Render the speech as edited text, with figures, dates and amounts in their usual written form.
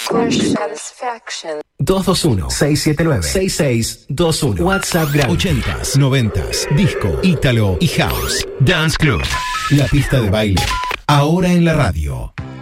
221-679-6621. WhatsApp grande. 80s, 90s, disco, ítalo y house. Dance Club. La pista de baile. Ahora en la radio.